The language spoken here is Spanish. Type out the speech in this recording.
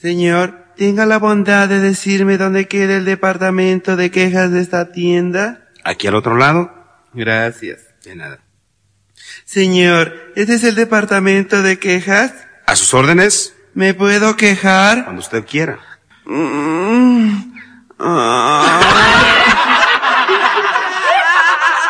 Señor, tenga la bondad de decirme dónde queda el departamento de quejas de esta tienda. Aquí al otro lado. Gracias. De nada. Señor, ¿este es el departamento de quejas? A sus órdenes. ¿Me puedo quejar? Cuando usted quiera.